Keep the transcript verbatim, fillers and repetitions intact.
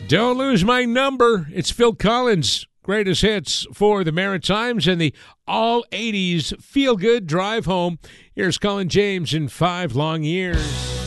Don't lose my number. It's Phil Collins. Greatest hits for the Maritimes and the all eighties feel-good drive home. Here's Colin James in Five Long Years.